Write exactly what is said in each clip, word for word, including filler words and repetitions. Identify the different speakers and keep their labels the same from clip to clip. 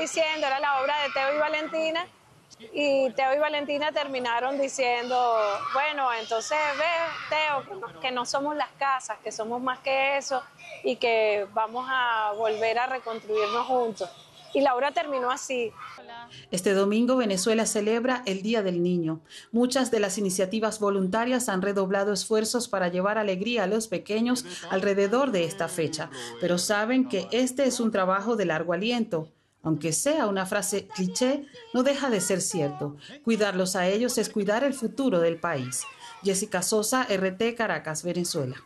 Speaker 1: diciendo, era la obra de Teo y Valentina, y Teo y Valentina terminaron diciendo, bueno, entonces ve, Teo, que no, que no somos las casas, que somos más que eso y que vamos a volver a reconstruirnos juntos. Y la obra terminó así.
Speaker 2: Este domingo Venezuela celebra el Día del Niño. Muchas de las iniciativas voluntarias han redoblado esfuerzos para llevar alegría a los pequeños alrededor de esta fecha, pero saben que este es un trabajo de largo aliento. Aunque sea una frase cliché, no deja de ser cierto. Cuidarlos a ellos es cuidar el futuro del país. Jessica Sosa, R T, Caracas, Venezuela.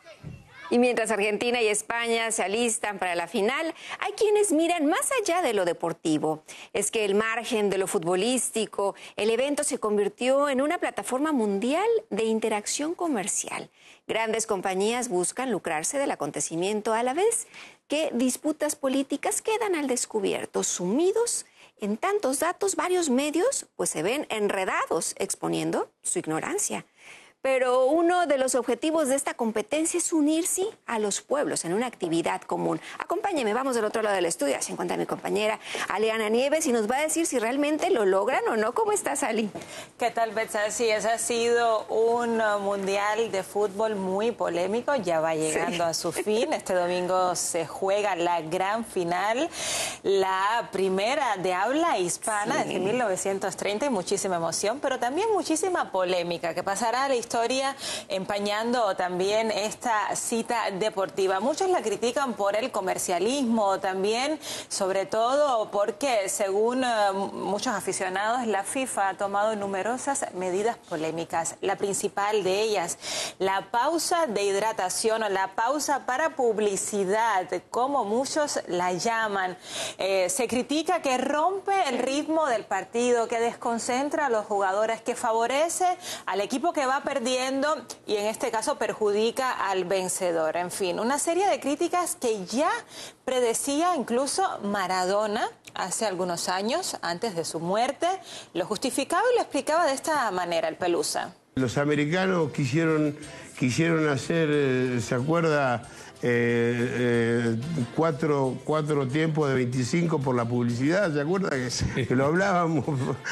Speaker 3: Y mientras Argentina y España se alistan para la final, hay quienes miran más allá de lo deportivo. Es que el margen de lo futbolístico, el evento se convirtió en una plataforma mundial de interacción comercial. Grandes compañías buscan lucrarse del acontecimiento a la vez que disputas políticas quedan al descubierto, sumidos en tantos datos. Varios medios pues se ven enredados exponiendo su ignorancia. Pero uno de los objetivos de esta competencia es unirse a los pueblos en una actividad común. Acompáñeme, vamos del otro lado del estudio. Se encuentra mi compañera Aleana Nieves y nos va a decir si realmente lo logran o no. ¿Cómo estás, Ali?
Speaker 4: ¿Qué tal, Betsa? Sí, ese ha sido un mundial de fútbol muy polémico. Ya va llegando sí. a su fin. Este domingo se juega la gran final, la primera de habla hispana sí. desde mil novecientos treinta, y muchísima emoción, pero también muchísima polémica que pasará a la historia historia empañando también esta cita deportiva. Muchos la critican por el comercialismo también, sobre todo porque según uh, muchos aficionados, la FIFA ha tomado numerosas medidas polémicas. La principal de ellas, la pausa de hidratación o la pausa para publicidad, como muchos la llaman. Eh, se critica que rompe el ritmo del partido, que desconcentra a los jugadores, que favorece al equipo que va a perder y en este caso perjudica al vencedor. En fin, una serie de críticas que ya predecía incluso Maradona hace algunos años, antes de su muerte. Lo justificaba y lo explicaba de esta manera el Pelusa.
Speaker 5: Los americanos quisieron, quisieron hacer, ¿se acuerda? Eh, eh, cuatro, cuatro tiempos de veinticinco por la publicidad, ¿se acuerda? Que, sí. que lo hablábamos,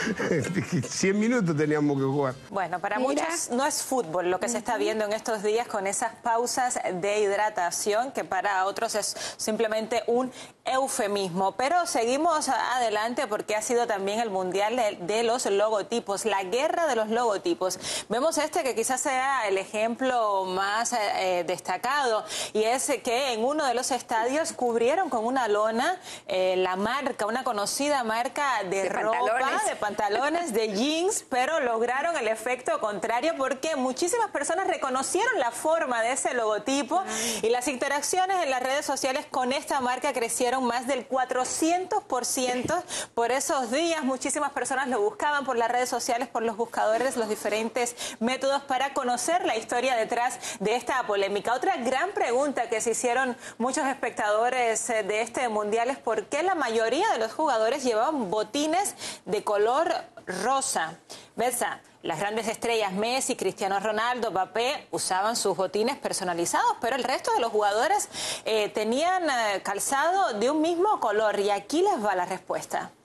Speaker 5: cien minutos teníamos que jugar.
Speaker 4: Bueno, para Mira. muchos no es fútbol lo que uh-huh. se está viendo en estos días con esas pausas de hidratación, que para otros es simplemente un eufemismo. Pero seguimos adelante porque ha sido también el mundial de, de los logotipos, la guerra de los logotipos. Vemos este que quizás sea el ejemplo más eh, destacado, y es que en uno de los estadios cubrieron con una lona eh, la marca, una conocida marca de, de ropa, pantalones. de pantalones, de jeans, pero lograron el efecto contrario porque muchísimas personas reconocieron la forma de ese logotipo Ay. y las interacciones en las redes sociales con esta marca crecieron más del cuatrocientos por ciento por esos días. Muchísimas personas lo buscaban por las redes sociales, por los buscadores, los diferentes métodos para conocer la historia detrás de esta polémica. Otra gran pregunta que se hicieron muchos espectadores de este mundial es por qué la mayoría de los jugadores llevaban botines de color rosa. Betsa, las grandes estrellas Messi, Cristiano Ronaldo, Mbappé usaban sus botines personalizados, pero el resto de los jugadores eh, tenían eh, calzado de un mismo color, y aquí les va la respuesta.